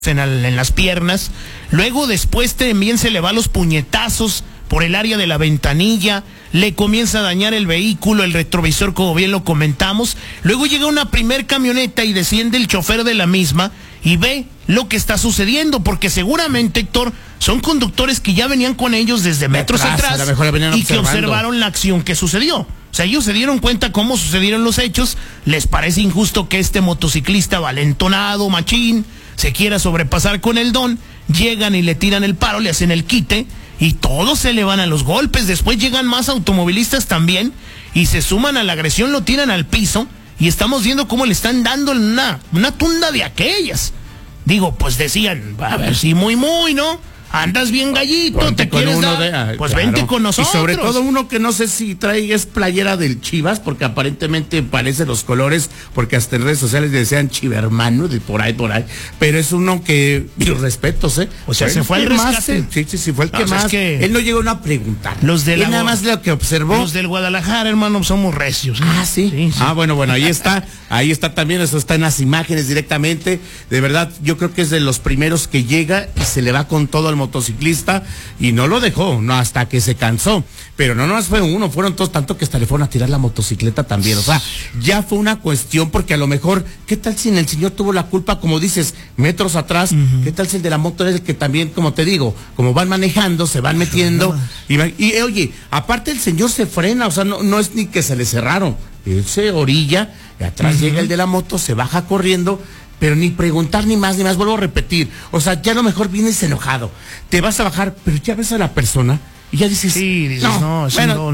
en las piernas, luego después también se le va los puñetazos por el área de la ventanilla, le comienza a dañar el vehículo, el retrovisor, como bien lo comentamos, luego llega una primer camioneta y desciende el chofer de la misma y ve lo que está sucediendo, porque seguramente, Héctor, son conductores que ya venían con ellos desde metros atrás y que observaron la acción que sucedió. O sea, ellos se dieron cuenta cómo sucedieron los hechos, les parece injusto que este motociclista valentonado, machín, se quiera sobrepasar con el don, llegan y le tiran el paro, le hacen el quite y todos se le van a los golpes. Después llegan más automovilistas también y se suman a la agresión, lo tiran al piso y estamos viendo cómo le están dando una tunda de aquellas. Digo, pues decían, a ver si muy, ¿no? Andas bien gallito, ponte te quieres dar, pues claro, vente con nosotros. Y sobre todo uno que no sé si trae es playera del Chivas, porque aparentemente parece los colores, porque hasta en redes sociales le decían Chivermano, de por ahí, pero es uno que, mis respetos, o sea, se fue al rescate. Sí, fue el que más, él no llegó a preguntar. Los de nada más lo que observó. Los del Guadalajara, hermano, somos recios. Sí. Bueno, ahí está también, eso está en las imágenes directamente, de verdad, yo creo que es de los primeros que llega y se le va con todo al motociclista y no lo dejó, no, hasta que se cansó, pero no fue uno, fueron todos, tanto que hasta le fueron a tirar la motocicleta también, o sea, ya fue una cuestión, porque a lo mejor, ¿qué tal si el señor tuvo la culpa, como dices, metros atrás? ¿Qué tal si el de la moto es el que también, como te digo, como van manejando, se van metiendo, y oye, aparte el señor se frena, o sea, no es ni que se le cerraron, él se orilla, y atrás llega el de la moto, se baja corriendo, pero ni preguntar ni más, vuelvo a repetir. O sea, ya a lo mejor vienes enojado. Te vas a bajar, pero ya ves a la persona y ya dices, no,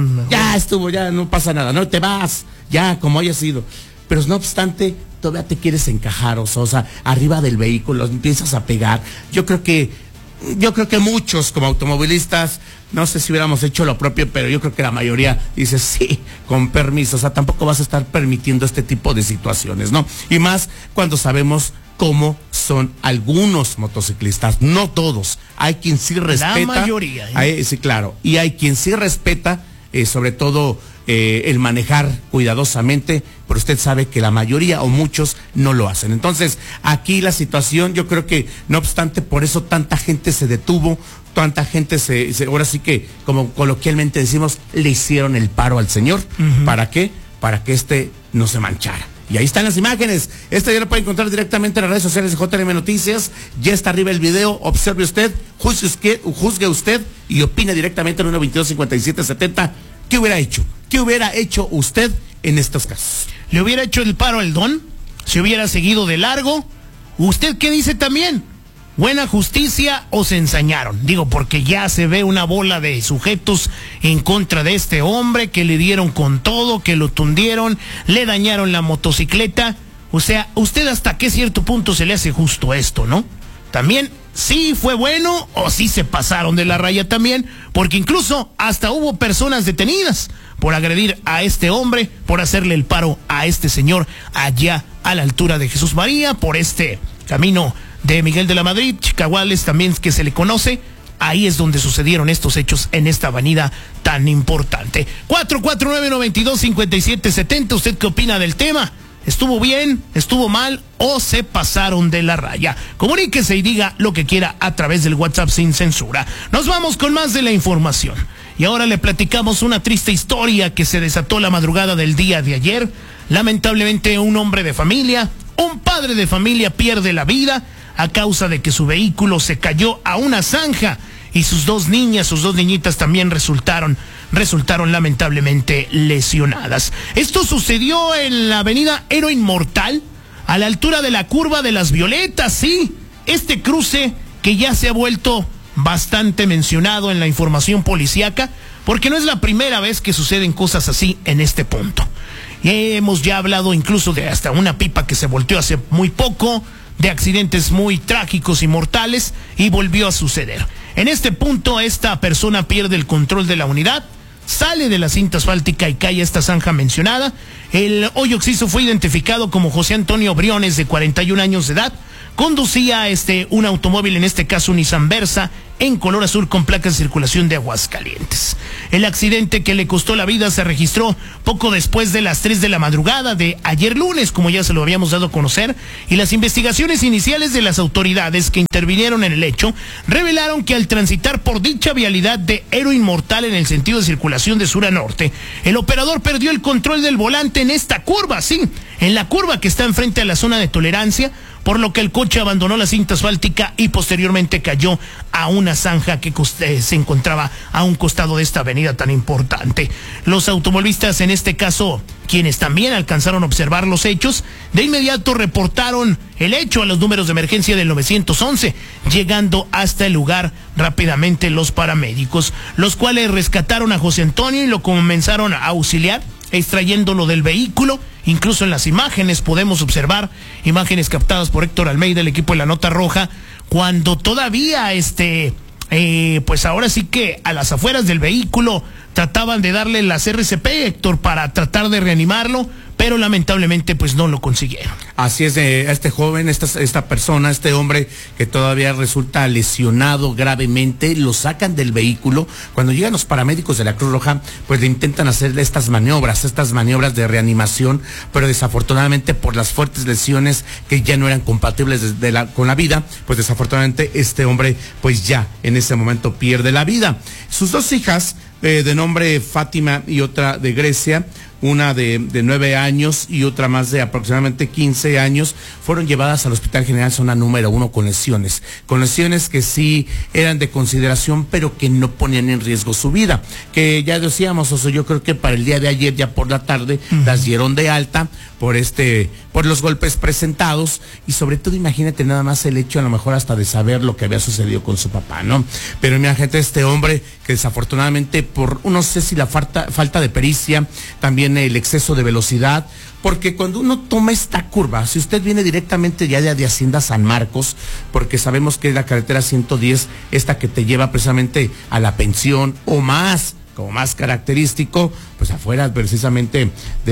ya estuvo, ya no pasa nada, no te vas, ya como haya sido. Pero no obstante, todavía te quieres encajar, o sea, arriba del vehículo, empiezas a pegar. Yo creo que muchos como automovilistas, no sé si hubiéramos hecho lo propio, pero yo creo que la mayoría dice sí, con permiso, o sea, tampoco vas a estar permitiendo este tipo de situaciones, ¿no? Y más cuando sabemos cómo son algunos motociclistas, no todos, hay quien sí respeta. La mayoría. Sí, claro, y hay quien sí respeta, sobre todo el manejar cuidadosamente, pero usted sabe que la mayoría o muchos no lo hacen. Entonces, aquí la situación, yo creo que, no obstante, por eso tanta gente se detuvo, tanta gente ahora sí que, como coloquialmente decimos, le hicieron el paro al señor. ¿Para qué? Para que no se manchara. Y ahí están las imágenes. Ya lo puede encontrar directamente en las redes sociales de JLM Noticias. Ya está arriba el video. Observe usted, juzgue usted y opine directamente en 122-5770. ¿Qué hubiera hecho? ¿Qué hubiera hecho usted en estos casos? ¿Le hubiera hecho el paro al don? ¿Se hubiera seguido de largo? ¿Usted qué dice también? ¿Buena justicia o se ensañaron? Digo, porque ya se ve una bola de sujetos en contra de este hombre, que le dieron con todo, que lo tundieron, le dañaron la motocicleta. O sea, ¿usted hasta qué cierto punto se le hace justo esto, no? También, sí fue bueno o sí se pasaron de la raya también, porque incluso hasta hubo personas detenidas por agredir a este hombre, por hacerle el paro a este señor allá a la altura de Jesús María, por este camino de Miguel de la Madrid, Chicahuales también que se le conoce. Ahí es donde sucedieron estos hechos en esta avenida tan importante. 449-92-5770. ¿Usted qué opina del tema? ¿Estuvo bien? ¿Estuvo mal? ¿O se pasaron de la raya? Comuníquese y diga lo que quiera a través del WhatsApp sin censura. Nos vamos con más de la información. Y ahora le platicamos una triste historia que se desató la madrugada del día de ayer. Lamentablemente, un hombre de familia, un padre de familia, pierde la vida a causa de que su vehículo se cayó a una zanja y sus dos niñitas también resultaron lamentablemente lesionadas. Esto sucedió en la avenida Héroe Inmortal, a la altura de la curva de las Violetas, sí, este cruce que ya se ha vuelto bastante mencionado en la información policíaca, porque no es la primera vez que suceden cosas así en este punto. Hemos ya hablado incluso de hasta una pipa que se volteó hace muy poco, de accidentes muy trágicos y mortales, y volvió a suceder. En este punto, esta persona pierde el control de la unidad, sale de la cinta asfáltica y cae a esta zanja mencionada. El hoyo occiso fue identificado como José Antonio Briones, de 41 años de edad. Conducía un automóvil, en este caso un Nissan Versa, en color azul con placas de circulación de Aguascalientes. El accidente que le costó la vida se registró poco después de las 3 de la madrugada de ayer lunes, como ya se lo habíamos dado a conocer, y las investigaciones iniciales de las autoridades que intervinieron en el hecho revelaron que al transitar por dicha vialidad de Héroe Inmortal en el sentido de circulación de sur a norte, el operador perdió el control del volante en esta curva, sí, en la curva que está enfrente a la zona de tolerancia, por lo que el coche abandonó la cinta asfáltica y posteriormente cayó a una zanja que se encontraba a un costado de esta avenida tan importante. Los automovilistas, en este caso, quienes también alcanzaron a observar los hechos, de inmediato reportaron el hecho a los números de emergencia del 911, llegando hasta el lugar rápidamente los paramédicos, los cuales rescataron a José Antonio y lo comenzaron a auxiliar, extrayéndolo del vehículo. Incluso en las imágenes podemos observar imágenes captadas por Héctor Almeida, el equipo de la Nota Roja, cuando todavía pues ahora sí que a las afueras del vehículo trataban de darle las RCP, Héctor, para tratar de reanimarlo, pero lamentablemente pues no lo consiguieron. Así es, este joven, esta persona, este hombre que todavía resulta lesionado gravemente, lo sacan del vehículo. Cuando llegan los paramédicos de la Cruz Roja, pues le intentan hacerle estas maniobras de reanimación, pero desafortunadamente por las fuertes lesiones que ya no eran compatibles con la vida, pues desafortunadamente este hombre pues ya en ese momento pierde la vida. Sus dos hijas, de nombre Fátima y otra de Grecia, una de 9 años y otra más de aproximadamente 15 años, fueron llevadas al Hospital General Zona Número 1 con lesiones que sí eran de consideración, pero que no ponían en riesgo su vida. Que ya decíamos, o sea, yo creo que para el día de ayer, ya por la tarde, las dieron de alta por los golpes presentados, y sobre todo imagínate nada más el hecho a lo mejor hasta de saber lo que había sucedido con su papá, ¿no? Pero imagínate este hombre que desafortunadamente por, no sé si la falta de pericia, también el exceso de velocidad, porque cuando uno toma esta curva, si usted viene directamente ya de Hacienda San Marcos, porque sabemos que es la carretera 110, esta que te lleva precisamente a la Pensión, o más, como más característico, pues afuera precisamente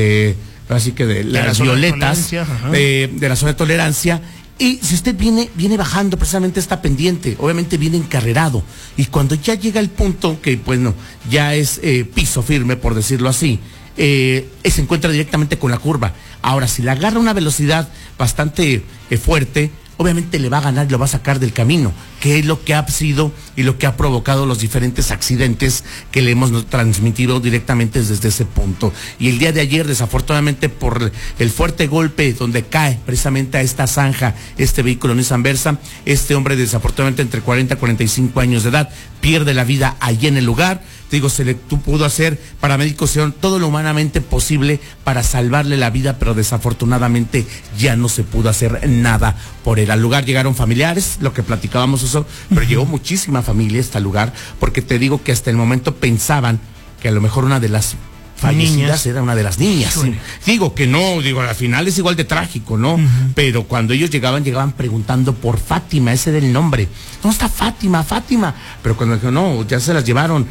así que de las violetas, de la zona de tolerancia. Y si usted viene bajando precisamente esta pendiente, obviamente viene encarrerado, y cuando ya llega el punto que bueno, ya es piso firme, por decirlo así, se encuentra directamente con la curva. Ahora, si le agarra una velocidad bastante fuerte, obviamente le va a ganar y lo va a sacar del camino, que es lo que ha sido y lo que ha provocado los diferentes accidentes que le hemos transmitido directamente desde ese punto. Y el día de ayer, desafortunadamente, por el fuerte golpe donde cae precisamente a esta zanja este vehículo Nissan Versa, este hombre desafortunadamente entre 40 y 45 años de edad pierde la vida allí en el lugar. Digo, tú pudo hacer, paramédicos hicieron todo lo humanamente posible para salvarle la vida, pero desafortunadamente ya no se pudo hacer nada por él. Al lugar llegaron familiares, lo que platicábamos eso, pero llegó muchísima familia a este lugar, porque te digo que hasta el momento pensaban que a lo mejor una de las fallecidas era una de las niñas. Sí. Digo que no, al final es igual de trágico, ¿no? Pero cuando ellos llegaban preguntando por Fátima, ese era el nombre. ¿Dónde está Fátima? Pero cuando dijeron, no, ya se las llevaron.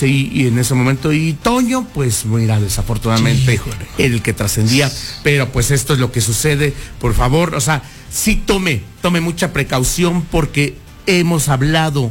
Y en ese momento, y Toño, pues mira, desafortunadamente, el que trascendía. Pero pues esto es lo que sucede. Por favor, o sea, sí tome mucha precaución, porque hemos hablado,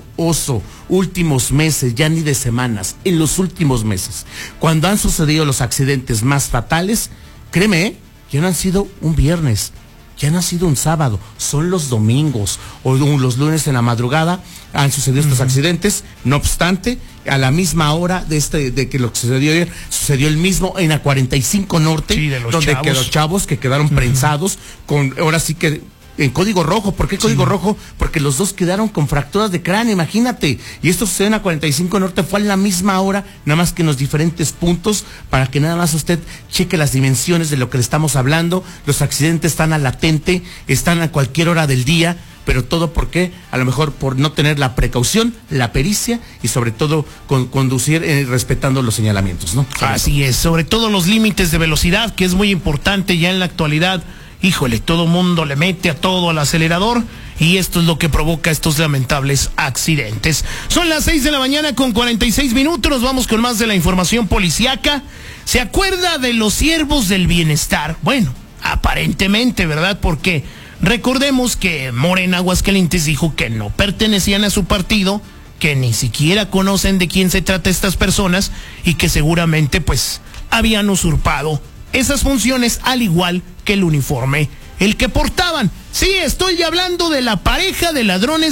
últimos meses, ya ni de semanas, en los últimos meses, cuando han sucedido los accidentes más fatales, créeme, ya no han sido un viernes, ya no ha sido un sábado, son los domingos o los lunes en la madrugada han sucedido estos accidentes. No obstante, a la misma hora de que lo que sucedió ayer, sucedió el mismo en la 45 Norte, sí, donde quedó chavos que quedaron prensados con, ahora sí que en código rojo. ¿Por qué código rojo? Porque los dos quedaron con fracturas de cráneo, imagínate. Y esto sucedió en la 45 Norte, fue a la misma hora, nada más que en los diferentes puntos, para que nada más usted cheque las dimensiones de lo que le estamos hablando. Los accidentes están a latente, están a cualquier hora del día, pero todo porque a lo mejor por no tener la precaución, la pericia y sobre todo conducir respetando los señalamientos, ¿no? Así es, sobre todo los límites de velocidad, que es muy importante ya en la actualidad. Híjole, todo mundo le mete a todo al acelerador, y esto es lo que provoca estos lamentables accidentes. Son las 6 de la mañana con 46 minutos, nos vamos con más de la información policíaca. ¿Se acuerda de los siervos del bienestar? Bueno, aparentemente, ¿verdad? Porque recordemos que Morena Aguascalientes dijo que no pertenecían a su partido, que ni siquiera conocen de quién se trata estas personas y que seguramente pues habían usurpado esas funciones al igual que el uniforme el que portaban. Sí, estoy hablando de la pareja de ladrones